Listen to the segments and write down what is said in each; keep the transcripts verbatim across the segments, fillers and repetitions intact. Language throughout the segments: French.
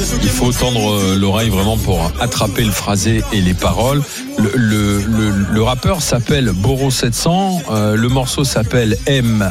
Il faut tendre l'oreille vraiment pour attraper le phrasé et les paroles. Le, le, le, le rappeur s'appelle Boro sept cents. Euh, le morceau s'appelle M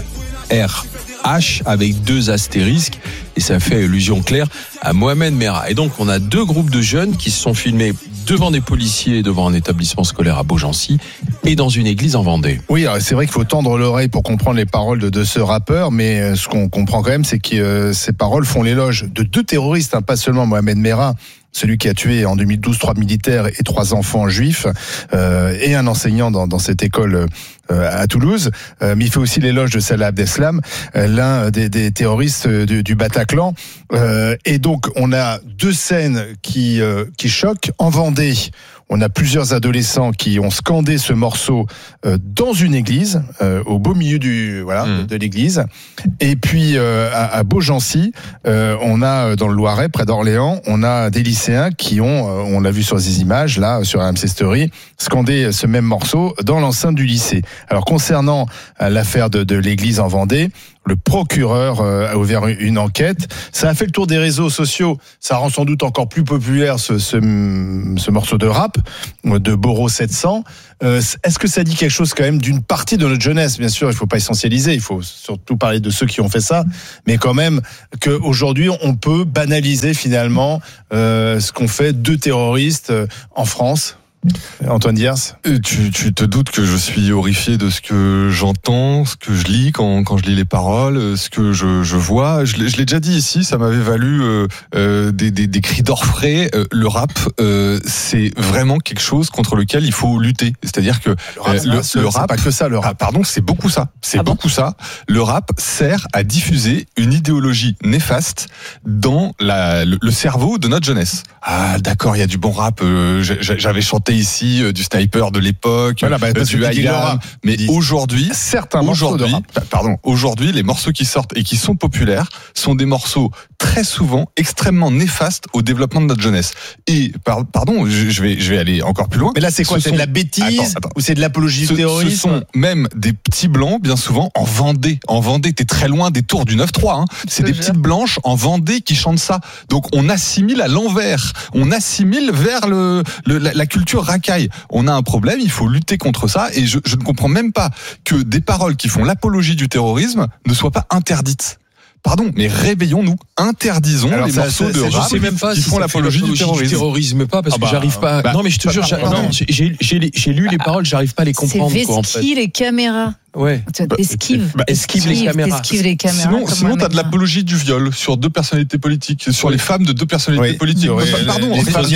R H avec deux astérisques. Et ça fait allusion claire à Mohamed Merah. Et donc, on a deux groupes de jeunes qui se sont filmés devant des policiers, devant un établissement scolaire à Beaugency et dans une église en Vendée. Oui, alors c'est vrai qu'il faut tendre l'oreille pour comprendre les paroles de, de ce rappeur, mais ce qu'on comprend quand même, c'est que euh, ces paroles font l'éloge de deux terroristes, hein, pas seulement Mohamed Merah, celui qui a tué en deux mille douze trois militaires et trois enfants juifs, euh, et un enseignant dans, dans cette école euh, à Toulouse, euh, mais il fait aussi l'éloge de Salah Abdeslam, euh, l'un des, des terroristes du, du Bataclan. Euh, et donc, on a deux scènes qui, euh, qui choquent. En Vendée, on a plusieurs adolescents qui ont scandé ce morceau euh, dans une église, euh, au beau milieu du voilà mmh. de l'église. Et puis euh, à, à Beaugency, euh, on a dans le Loiret, près d'Orléans, on a des lycéens qui ont, euh, on l'a vu sur ces images là, sur R M C Story, scandé ce même morceau dans l'enceinte du lycée. Alors concernant euh, l'affaire de, de l'église en Vendée, le procureur a ouvert une enquête. Ça a fait le tour des réseaux sociaux. Ça rend sans doute encore plus populaire ce, ce, ce morceau de rap de Boro sept cents. Euh, est-ce que ça dit quelque chose quand même d'une partie de notre jeunesse ? Bien sûr, il ne faut pas essentialiser. Il faut surtout parler de ceux qui ont fait ça. Mais quand même qu'aujourd'hui, on peut banaliser finalement euh, ce qu'ont fait deux terroristes en France. Antoine Diers, tu, tu te doutes que je suis horrifié de ce que j'entends, ce que je lis quand, quand je lis les paroles, ce que je, je vois. Je l'ai, je l'ai déjà dit ici, ça m'avait valu euh, euh, des, des, des cris d'orfraie. Euh, le rap, euh, c'est vraiment quelque chose contre lequel il faut lutter. C'est-à-dire que le rap, euh, le, le rap, pas que ça. Le rap, ah, pardon, c'est beaucoup ça. C'est ah beaucoup bon ça. Le rap sert à diffuser une idéologie néfaste dans la, le, le cerveau de notre jeunesse. Ah, d'accord, il y a du bon rap. Euh, j'avais chanté ici euh, du Sniper de l'époque, voilà, bah, euh, du Ayam, mais dit, aujourd'hui, certains aujourd'hui, morceaux de rap. pardon, aujourd'hui, les morceaux qui sortent et qui sont populaires sont des morceaux très souvent extrêmement néfastes au développement de notre jeunesse. Et par, pardon, je, je vais, je vais aller encore plus loin. Mais là, c'est quoi ? Ce c'est sont, de la bêtise attends, attends. Ou c'est de l'apologie du terrorisme ? Ce sont même des petits blancs, bien souvent en Vendée. En Vendée, t'es très loin des tours du neuf trois. Hein. C'est des petites blanches en Vendée qui chantent ça. Donc on assimile à l'envers. On assimile vers le, le la, la culture racaille. On a un problème, il faut lutter contre ça. Et je, je ne comprends même pas que des paroles qui font l'apologie du terrorisme ne soient pas interdites. Pardon, mais réveillons-nous, interdisons Alors les ça, morceaux ça, de rap je sais même pas qui si font l'apologie du terrorisme. du terrorisme. Pas parce ah bah, que j'arrive pas. Bah, non mais je te jure, bah, non, j'ai, j'ai, j'ai lu les paroles, j'arrive pas à les comprendre. C'est quoi, en fait. les caméras. Ouais. Esquive. Bah, esquive, esquive les caméras. Esquive les caméras. Sinon, sinon t'as de l'apologie du viol sur deux personnalités politiques, sur les femmes de deux personnalités oui, politiques. Oui, Pardon,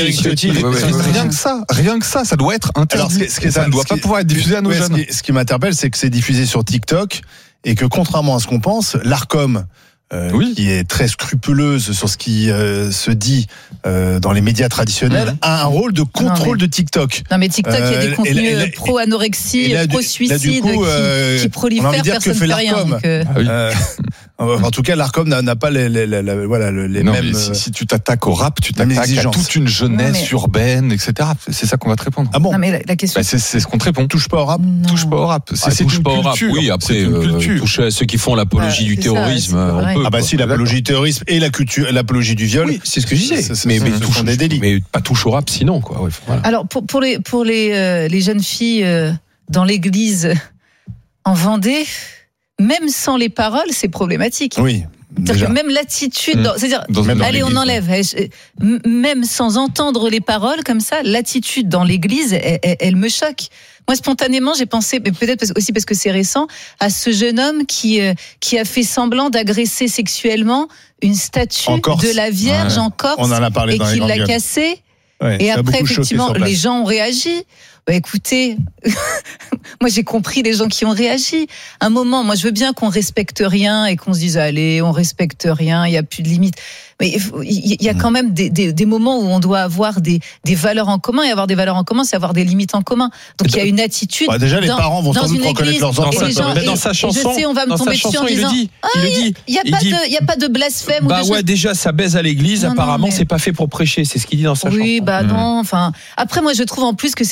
rien que ça, rien que ça, ça doit être interdit. Alors, ce que, ça, ça ne doit pas pouvoir être diffusé à nos jeunes. Ce qui m'interpelle, c'est que c'est diffusé sur TikTok et que contrairement à ce qu'on pense, l'Arcom Euh, oui. qui est très scrupuleuse sur ce qui euh, se dit euh, dans les médias traditionnels, mmh. a un rôle de contrôle non, mais, de TikTok. Non mais TikTok, il euh, y a des contenus pro-anorexie, pro-suicide coup, euh, qui, qui prolifèrent, personne ne fait rien. Donc, euh... ah oui. euh, en tout cas, l'Arcom n'a, n'a pas les, les, les, les, voilà, les non, mêmes... Si, si tu t'attaques au rap, tu t'attaques à toute une jeunesse non, mais... urbaine, et cetera. C'est ça qu'on va te répondre. Ah bon non, mais la, la question... bah, c'est, c'est ce qu'on te répond. Touche pas au rap. Non. Touche pas au rap. C'est, ah, c'est touche pas au rap. Oui, après, euh, touche à ceux qui font l'apologie ah, du terrorisme. Ça, on peut, ah bah si, l'apologie du terrorisme et la culture, l'apologie du viol. Oui, c'est ce que je disais. C'est, c'est, mais, mais touche des délits. Mais pas touche au rap, sinon quoi. Ouais, voilà. Alors pour pour les pour les euh, les jeunes filles euh, dans l'église en Vendée, même sans les paroles, c'est problématique. Oui. C'est-à-dire que même l'attitude, dans, c'est-à-dire, dans, allez, on enlève, elle, même sans entendre les paroles comme ça, l'attitude dans l'église, elle, elle, elle me choque. Moi, spontanément, j'ai pensé, mais peut-être aussi parce que c'est récent, à ce jeune homme qui euh, qui a fait semblant d'agresser sexuellement une statue de la Vierge ouais. en Corse, on en a parlé et dans qui l'a cassée. Ouais, et après, effectivement, les gens ont réagi. Bah écoutez, moi j'ai compris les gens qui ont réagi. Un moment, moi je veux bien qu'on respecte rien et qu'on se dise allez, on respecte rien, il y a plus de limites. Mais il y a quand même des, des, des moments où on doit avoir des, des valeurs en commun, et avoir des valeurs en commun, c'est avoir des limites en commun. Donc il y a une attitude. Bah déjà, les dans, parents vont sans doute reconnaître leurs enfants. Dans, sa, dans sa chanson, je sais, on va me tomber dessus en disant, il le dit. Il n'y a, a, a pas de blasphème. Bah ou de ouais, déjà, ça baise à l'église. Non, apparemment, non, mais... c'est pas fait pour prêcher. C'est ce qu'il dit dans sa oui, chanson. Oui, bah mmh. non. Enfin, après, moi, je trouve en plus que c'est de la provocation.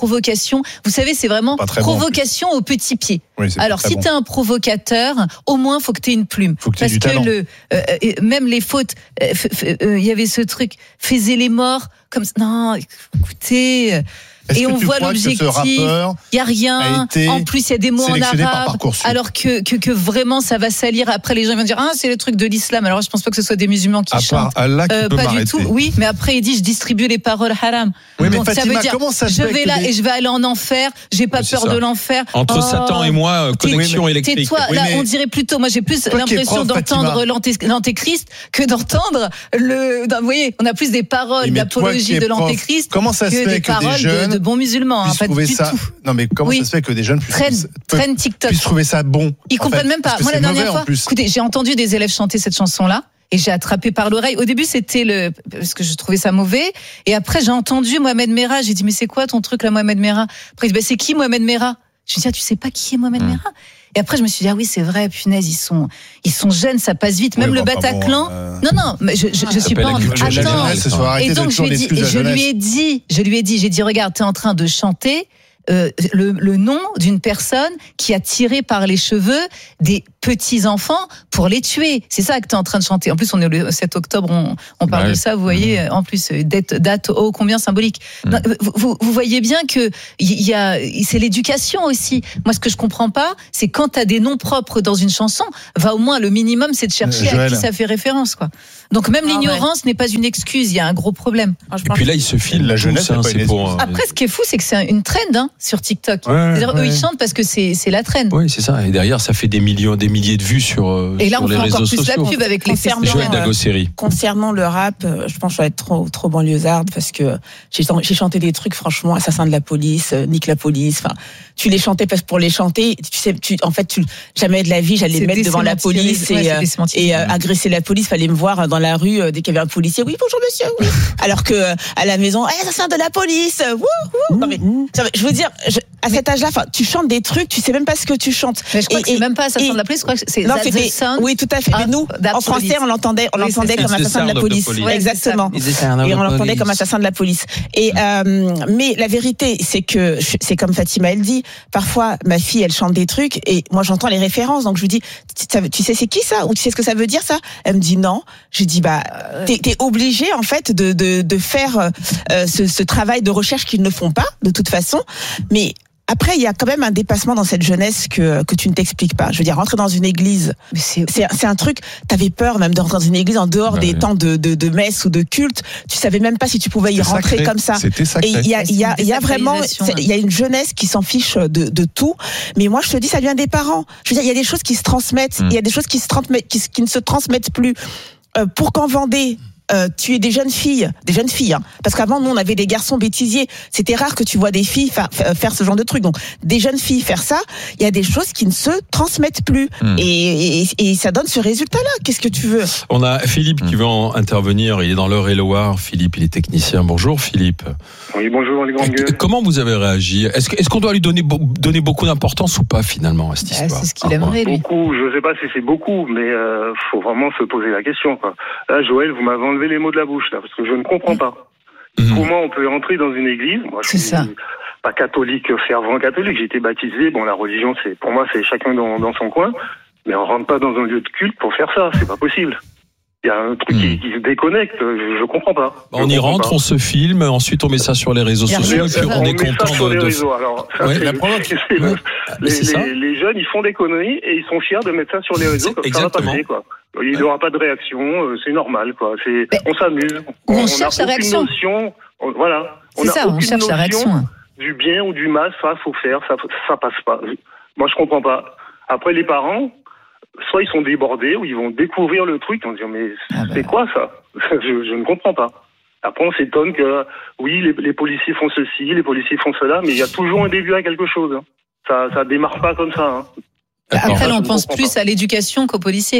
provocation. Vous savez, c'est vraiment provocation bon, au petit pied. Oui, alors, si bon. t'es un provocateur, au moins, faut que t'aies une plume. Faut que Parce que le, euh, même les fautes, il euh, euh, y avait ce truc, faisez les morts comme ça. Non, écoutez. Est-ce et on voit l'objectif, il y a rien. En plus, il y a des mots en arabe. Alors que, que que vraiment, ça va salir. Après, les gens vont dire ah c'est le truc de l'islam. Alors je pense pas que ce soit des musulmans qui à chantent. Part Allah qui euh, peut pas m'arrêter. du tout. Oui, mais après il dit je distribue les paroles haram. Oui, mais donc Fatima, ça veut dire comment ça se je fait vais là des... et je vais aller en enfer. J'ai pas oui, peur de l'enfer. Entre oh, Satan et moi, connexion électrique. Tais-toi. Oui, là, mais... on dirait plutôt. Moi, j'ai plus l'impression d'entendre l'antéchrist que d'entendre le. Vous voyez, on a plus des paroles d'apologie de l'antéchrist que des paroles de bons musulmans. Pas du ça... tout. Non, mais comment oui. ça se fait que des jeunes puissent, Traîne, traîne TikTok. puissent trouver ça bon? Ils comprennent fait, même pas. Moi, la dernière fois, écoutez, j'ai entendu des élèves chanter cette chanson-là et j'ai attrapé par l'oreille. Au début, c'était le parce que je trouvais ça mauvais. Et après, j'ai entendu Mohamed Merah. J'ai dit mais c'est quoi ton truc là, Mohamed Merah? Après, il dit, bah, c'est qui Mohamed Merah? Je me suis dit ah, tu sais pas qui est Mohamed mmh. Merah? Et après, je me suis dit, ah oui, c'est vrai, punaise, ils sont, ils sont jeunes, ça passe vite. Même oui, le Bataclan. Bon, euh... Non, non, mais je, je, je suis pas en. Attends. Et donc, je lui ai dit, et je lui ai dit, je lui ai dit, j'ai dit, regarde, t'es en train de chanter. Euh, le, le nom d'une personne qui a tiré par les cheveux des petits-enfants pour les tuer. C'est ça que tu es en train de chanter. En plus, on est le sept octobre, on, on parle ouais. de ça, vous voyez, mmh. en plus, date, date oh, combien symbolique. Mmh. Non, vous, vous voyez bien que y a, c'est l'éducation aussi. Moi, ce que je comprends pas, c'est quand tu as des noms propres dans une chanson, va au moins, le minimum, c'est de chercher euh, à qui ça fait référence, quoi. Donc même ah, l'ignorance ouais. n'est pas une excuse, il y a un gros problème. Ah, et puis là, ils se filent la jeunesse. Hein, c'est pour, euh... Après, ce qui est fou, c'est que c'est une trend hein, sur TikTok. Ouais, C'est-à-dire, ouais. eux, ils chantent parce que c'est, c'est la trend. Oui, c'est ça. Et derrière, ça fait des millions, des milliers de vues sur, euh, et là, sur on les fait réseaux encore sociaux. plus la pub avec les Joël Dagosséry. Concernant le rap, je pense que je vais être trop, trop banlieusarde parce que j'ai, j'ai chanté des trucs, franchement, assassin de la police, nique la police. Enfin, tu les chantais parce que pour les chanter, tu sais, tu, en fait, tu, jamais de la vie, j'allais me mettre devant la police et, ouais, euh, et euh, agresser la police. Fallait me voir dans la rue euh, dès qu'il y avait un policier. Oui, bonjour monsieur. Oui. Alors que euh, à la maison, eh, assassin de la police. Wouh, wouh. Non mais, je veux dire, je, à cet âge-là, enfin, tu chantes des trucs, tu sais même pas ce que tu chantes. Mais je crois et, que c'est et, même pas assassin et, de la police. Je crois que c'est non, c'est des, oui, tout à fait. Mais nous, en français, on l'entendait, on oui, l'entendait comme assassin de la police. police. Ouais, exactement. Et on l'entendait comme assassin de la police. Et euh, mais la vérité, c'est que c'est comme Fatima elle dit. Parfois, ma fille, elle chante des trucs et moi, j'entends les références. Donc je lui dis, tu sais c'est qui ça ou tu sais ce que ça veut dire ça? Elle me dit non. Je dis bah, t'es, t'es obligé en fait de de de faire euh, ce, ce travail de recherche qu'ils ne font pas de toute façon, mais après, il y a quand même un dépassement dans cette jeunesse que que tu ne t'expliques pas. Je veux dire, rentrer dans une église, c'est c'est, c'est un truc. T'avais peur même de rentrer dans une église en dehors ouais, des ouais. temps de, de de messe ou de culte. Tu savais même pas si tu pouvais y C'était rentrer sacré. comme ça. C'était sacré. Et il y a il y a il y a vraiment il y a une jeunesse qui s'en fiche de de tout. Mais moi, je te dis, ça vient des parents. Je veux dire, il y a des choses qui se transmettent. Il mmh. y a des choses qui se transmettent, qui, qui ne se transmettent plus. Euh, pour qu'en Vendée, Euh, tuer des jeunes filles, des jeunes filles, hein. Parce qu'avant nous on avait des garçons bêtisiers. C'était rare que tu vois des filles fa- faire ce genre de truc. Donc des jeunes filles faire ça, il y a des choses qui ne se transmettent plus mmh. et, et, et ça donne ce résultat-là. Qu'est-ce que tu veux? On a Philippe mmh. qui veut en intervenir. Il est dans l'Eure-et-Loire. Philippe, il est technicien. Bonjour Philippe. Oui, bonjour les grandes gueules. Comment vous avez réagi? Est-ce, que, est-ce qu'on doit lui donner, donner beaucoup d'importance ou pas finalement à cette histoire? C'est ce qu'il aimerait lui. Beaucoup. Je ne sais pas si c'est beaucoup, mais euh, faut vraiment se poser la question, quoi. Là, Joël, vous m'avez enlevé les mots de la bouche là, parce que je ne comprends pas. Mmh. Comment on peut entrer dans une église? Moi, je c'est suis ça. pas catholique, fervent catholique. J'ai été baptisé. Bon, la religion, c'est pour moi, c'est chacun dans, dans son coin. Mais on rentre pas dans un lieu de culte pour faire ça. C'est pas possible. Il y a un truc mmh. qui, qui se déconnecte. Je, je comprends pas. Je on y comprends rentre, pas. on se filme, ensuite on met ça sur les réseaux sociaux, et puis on, on est content ça sur de. Les de... réseaux. Alors, ça, ouais, c'est, la première... c'est, c'est ouais. les, c'est les, les jeunes, ils font des conneries et ils sont fiers de mettre ça sur les réseaux. C'est comme exactement. Ça va passer, quoi. Il n'y aura pas de réaction, c'est normal, quoi. C'est, mais on s'amuse. On, on cherche la réaction. Notion, on, voilà. On c'est a ça, on cherche la réaction. Du bien ou du mal, ça faut faire, ça, ça passe pas. Moi, je comprends pas. Après, les parents, soit ils sont débordés, ou ils vont découvrir le truc, on se dit mais ah bah. c'est quoi ça? je, je ne comprends pas. Après, on s'étonne que oui, les, les policiers font ceci, les policiers font cela, mais il y a toujours un début à quelque chose. Hein. Ça, ça démarre pas comme ça. Hein. Après, là, on pense plus pas. à l'éducation qu'aux policiers.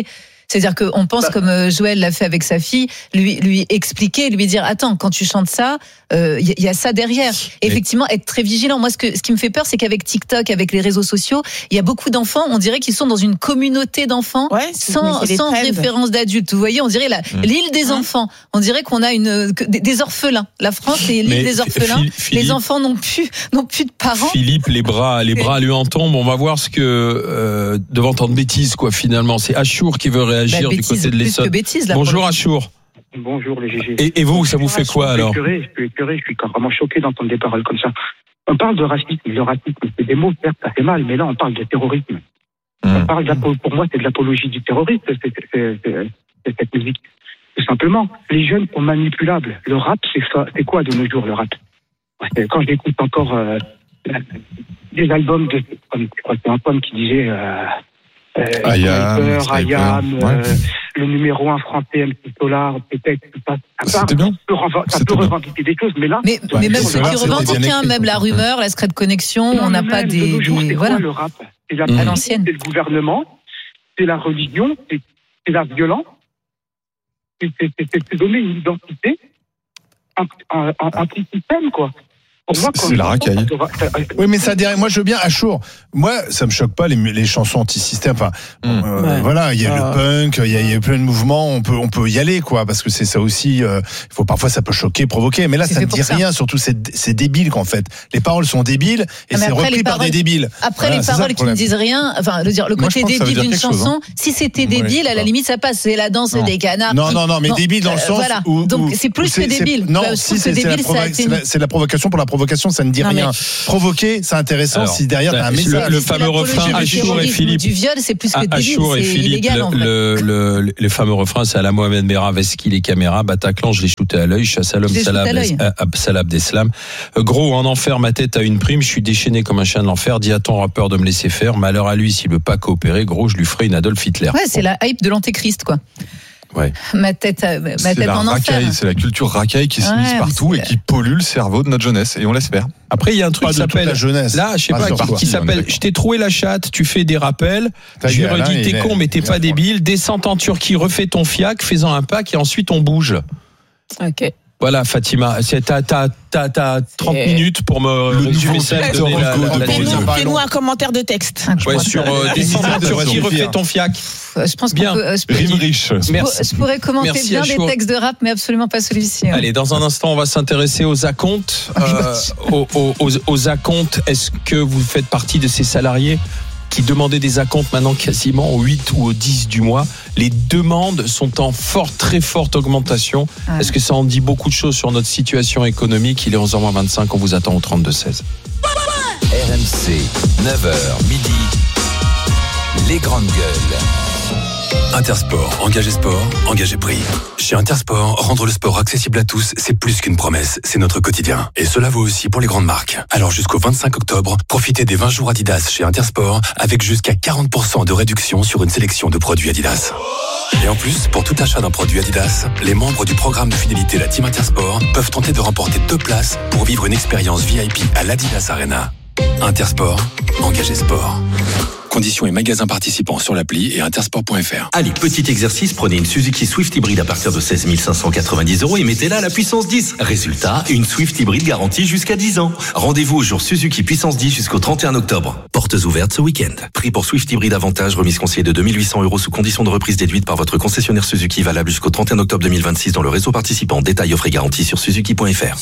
C'est-à-dire qu'on pense, bah. comme Joël l'a fait avec sa fille, lui, lui expliquer, lui dire, attends, quand tu chantes ça, il euh, y, y a ça derrière. Et effectivement, être très vigilant. Moi, ce, que, ce qui me fait peur, c'est qu'avec TikTok, avec les réseaux sociaux, il y a beaucoup d'enfants, on dirait qu'ils sont dans une communauté d'enfants, ouais, sans, sans référence d'adultes. Vous voyez, on dirait la, mmh. l'île des mmh. enfants. On dirait qu'on a une, des, des orphelins. La France, c'est l'île Mais des orphelins. Philippe, les enfants n'ont plus, n'ont plus de parents. Philippe, les bras, les bras lui en tombent. On va voir ce que, euh, devant tant de bêtises, quoi, finalement. C'est Achour qui veut réagir bah, bêtise, du côté de l'Essonne. Bêtise, là, Bonjour Achour. Bonjour les G G. Et, et vous, ça vous fait quoi alors? Je suis écœuré, je suis écœuré, je suis vraiment choqué d'entendre des paroles comme ça. On parle de racisme, le racisme, c'est des mots, certes, ça fait mal, mais là on parle de terrorisme. Mmh. On parle de la, pour moi, c'est de l'apologie du terrorisme, c'est, c'est, c'est, c'est, c'est cette musique. Tout simplement, les jeunes sont manipulables. Le rap, c'est ça, c'est quoi de nos jours le rap? Quand j'écoute encore euh, des albums de, comme je crois que c'est Antoine qui disait. Euh, Euh, Ayam, Ayam euh, ouais. Le numéro un français, M C Solar, peut-être, tout ça. Ça C'était bien. peut, ça peut revendiquer des choses, mais là. Mais, ouais, mais même ceux qui revendiquent, hein, même la rumeur, la secret connexion, non, on n'a pas des. De jours, des c'est voilà. quoi le rap? C'est la mmh. c'est le gouvernement, c'est la religion, c'est, c'est la violence, c'est, c'est, c'est, c'est donner une identité anti-système, quoi. Moi, c'est la racaille. Oui, mais ça derrière. Moi, je veux bien Achour. Moi, ça me choque pas les, les chansons anti-système. Enfin, mmh. euh, ouais. voilà, il y a ah. le punk, il y, y a plein de mouvements. On peut, on peut y aller, quoi, parce que c'est ça aussi. Il euh, faut parfois, ça peut choquer, provoquer. Mais là, c'est ça ne dit ça. rien. Surtout, c'est, c'est débile, qu'en fait. Les paroles sont débiles et ah, c'est repris par paroles, des débiles. Après, voilà, les paroles qui ne disent rien. Enfin, le dire, le côté Moi, débile d'une chanson. Chose, hein. Si c'était débile, à la limite, ça passe. C'est la danse des canards. Non, non, non, mais débile dans le sens où. Donc, c'est plus que débile. Non, si c'est la provocation pour la provocation, ça ne dit rien. Provoquer, c'est intéressant. Alors, si derrière t'as un message. Le, le fameux refrain Achour et Philippe. Du viol, c'est plus que débile, Achour et Philippe, illégal, en le, fait. le, le, le fameux refrain, c'est à la Mohamed Merah, Veski les caméras, Bataclan, je l'ai shooté à l'œil, chasse à l'homme, Salah Abdeslam. Gros, en enfer, ma tête a une prime, je suis déchaîné comme un chien de l'enfer, dit à ton rappeur de me laisser faire, malheur à lui s'il veut pas coopérer, gros, je lui ferai une Adolf Hitler. Ouais, c'est la hype de l'antéchrist, quoi. Ouais. Ma tête, ma c'est tête en racaille, enfer. C'est la culture racaille qui se mise partout et qui pollue le cerveau de notre jeunesse. Et on laisse faire. Après, il y a un truc pas qui s'appelle. La jeunesse. Là, je sais pas, qui, qui s'appelle. Je t'ai troué la chatte, tu fais des rappels. Ta je lui redis, t'es con, mais t'es pas débile. Descends en Turquie, refais ton fiac, fais-en un pack et ensuite on bouge. Ok. Voilà, Fatima, t'as, t'as, t'as, t'as trente et minutes pour me résumer ça. Fais-nous un commentaire de texte. Ouais, sur euh, Descends en Turquie, refais ton fiac. Je pense bien. Peut, je, Rime riche. Merci. Je pourrais commenter Merci bien des textes de rap, mais absolument pas celui-ci. Hein. Allez, dans un instant, on va s'intéresser aux acomptes. Euh, aux, aux, aux, aux acomptes, est-ce que vous faites partie de ces salariés qui demandaient des acomptes maintenant quasiment au huit ou au dix du mois? Les demandes sont en forte, très forte augmentation. Ah. Est-ce que ça en dit beaucoup de choses sur notre situation économique? Il est onze heures moins vingt-cinq, on vous attend au trente-deux seize. R M C, neuf heures midi, les grandes gueules. Intersport, engagé sport, engagé prix. Chez Intersport, rendre le sport accessible à tous, c'est plus qu'une promesse, c'est notre quotidien. Et cela vaut aussi pour les grandes marques. Alors jusqu'au vingt-cinq octobre, profitez des vingt jours Adidas chez Intersport avec jusqu'à quarante pour cent de réduction sur une sélection de produits Adidas. Et en plus, pour tout achat d'un produit Adidas, les membres du programme de fidélité La Team Intersport peuvent tenter de remporter deux places pour vivre une expérience V I P à l'Adidas Arena. Intersport, engagé sport. Conditions et magasins participants sur l'appli et intersport point f r. Allez, petit exercice, prenez une Suzuki Swift hybride à partir de seize mille cinq cent quatre-vingt-dix euros et mettez-la à la puissance dix. Résultat, une Swift hybride garantie jusqu'à dix ans. Rendez-vous au jour Suzuki puissance dix jusqu'au trente et un octobre. Portes ouvertes ce week-end. Prix pour Swift hybride avantage, remise conseillée de deux mille huit cents euros sous condition de reprise déduite par votre concessionnaire Suzuki, valable jusqu'au trente et un octobre deux mille vingt-six dans le réseau participant. Détails offre et garantie sur suzuki point f r.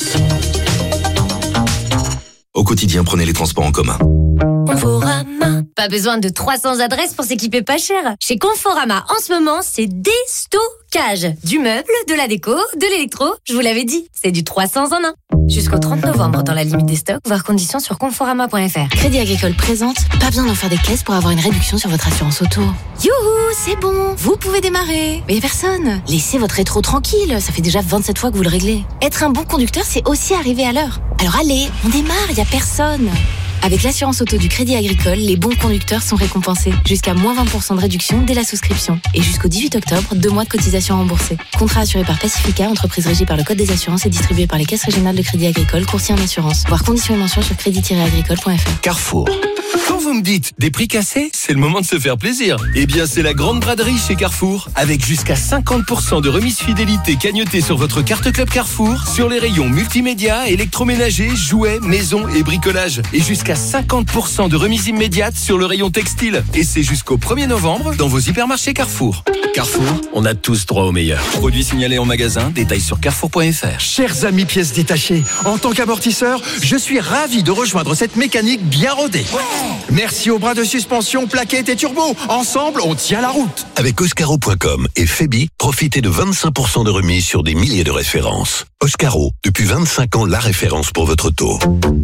Au quotidien, prenez les transports en commun. Conforama. Pas besoin de trois cents adresses pour s'équiper pas cher. Chez Conforama, en ce moment, c'est déstockage. Du meuble, de la déco, de l'électro. Je vous l'avais dit, c'est du trois cents en un. Jusqu'au trente novembre dans la limite des stocks, voir conditions sur conforama point f r. Crédit Agricole présente, pas besoin d'en faire des caisses pour avoir une réduction sur votre assurance auto. Youhou, c'est bon, vous pouvez démarrer. Mais personne. Laissez votre rétro tranquille, ça fait déjà vingt-sept fois que vous le réglez. Être un bon conducteur, c'est aussi arriver à l'heure. Alors allez, on démarre, y a personne. Avec l'assurance auto du Crédit Agricole, les bons conducteurs sont récompensés. Jusqu'à moins vingt pour cent de réduction dès la souscription. Et jusqu'au dix-huit octobre, deux mois de cotisation remboursée. Contrat assuré par Pacifica, entreprise régie par le Code des assurances et distribué par les caisses régionales de Crédit Agricole, courtier en assurance. Voir conditions et mentions sur crédit tiret agricole point f r. Carrefour. Quand vous me dites des prix cassés, c'est le moment de se faire plaisir. Eh bien, c'est la grande braderie chez Carrefour. Avec jusqu'à cinquante pour cent de remise fidélité cagnotée sur votre carte Club Carrefour, sur les rayons multimédia, électroménager, jouets, maison et bricolage. Et jusqu'à cinquante pour cent de remise immédiate sur le rayon textile. Et c'est jusqu'au premier novembre dans vos hypermarchés Carrefour. Carrefour, on a tous droit au meilleur. Produits signalés en magasin, détails sur carrefour point f r. Chers amis pièces détachées, en tant qu'amortisseur, je suis ravi de rejoindre cette mécanique bien rodée. Ouais. Merci aux bras de suspension, plaquettes et turbo. Ensemble, on tient la route. Avec Oscaro point com et Febi, profitez de vingt-cinq pour cent de remise sur des milliers de références. Oscaro, depuis vingt-cinq ans, la référence pour votre auto.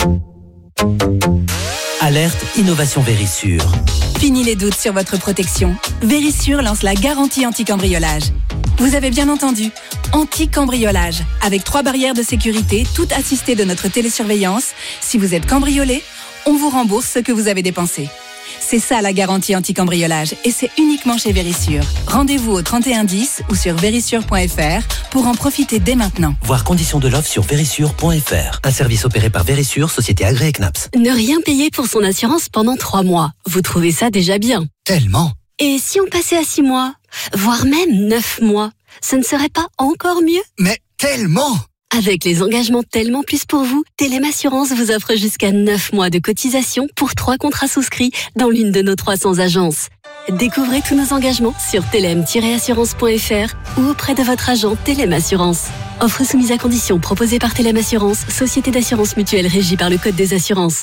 Alerte Innovation Vérissure. Fini les doutes sur votre protection. Vérissure lance la garantie anti-cambriolage. Vous avez bien entendu, anti-cambriolage. Avec trois barrières de sécurité, toutes assistées de notre télésurveillance. Si vous êtes cambriolé, on vous rembourse ce que vous avez dépensé. C'est ça la garantie anti-cambriolage et c'est uniquement chez Vérissure. Rendez-vous au trente et un dix ou sur vérissure point f r pour en profiter dès maintenant. Voir conditions de l'offre sur vérissure point f r. Un service opéré par Vérissure, société agréée C N A P S. Ne rien payer pour son assurance pendant trois mois. Vous trouvez ça déjà bien? Tellement. Et si on passait à six mois, voire même neuf mois, ce ne serait pas encore mieux? Mais tellement. Avec les engagements Tellement Plus pour vous, Telem Assurance vous offre jusqu'à neuf mois de cotisation pour trois contrats souscrits dans l'une de nos trois cents agences. Découvrez tous nos engagements sur telem tiret assurance point f r ou auprès de votre agent Telem Assurance. Offre soumise à conditions proposée par Telem Assurance, société d'assurance mutuelle régie par le Code des assurances.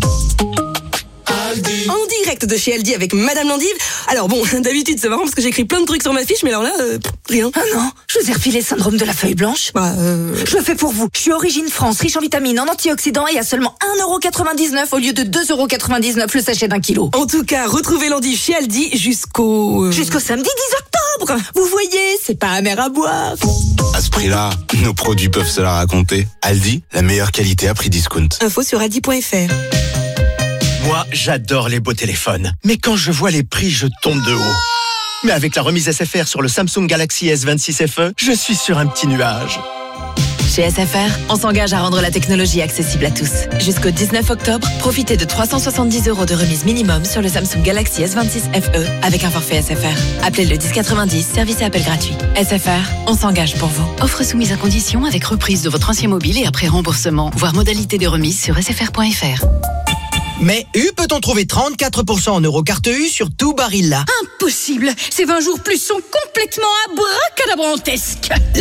En direct de chez Aldi avec Madame Landive. Alors bon, d'habitude c'est marrant parce que j'écris plein de trucs sur ma fiche, mais alors là, euh, rien. Ah non, je vous ai refilé le syndrome de la feuille blanche. Bah, euh... Je le fais pour vous. Je suis Origine France, riche en vitamines, en antioxydants et à seulement un euro quatre-vingt-dix-neuf au lieu de deux euros quatre-vingt-dix-neuf le sachet d'un kilo. En tout cas, retrouvez Landive chez Aldi jusqu'au... Euh... Jusqu'au samedi dix octobre. Vous voyez, c'est pas amer à boire. À ce prix-là, nos produits peuvent se la raconter. Aldi, la meilleure qualité à prix discount. Info sur aldi point f r. Moi, j'adore les beaux téléphones. Mais quand je vois les prix, je tombe de haut. Mais avec la remise S F R sur le Samsung Galaxy S vingt-six F E, je suis sur un petit nuage. Chez S F R, on s'engage à rendre la technologie accessible à tous. Jusqu'au dix-neuf octobre, profitez de trois cent soixante-dix euros de remise minimum sur le Samsung Galaxy S vingt-six F E avec un forfait S F R. Appelez le dix quatre-vingt-dix, service et appel gratuit. S F R, on s'engage pour vous. Offre soumise à condition avec reprise de votre ancien mobile et après remboursement. Voir modalité de remise sur s f r point f r. Mais U peut-on trouver trente-quatre pour cent en Eurocarte U sur tout Barilla? Impossible. Ces vingt jours plus sont complètement abracadabrantesques.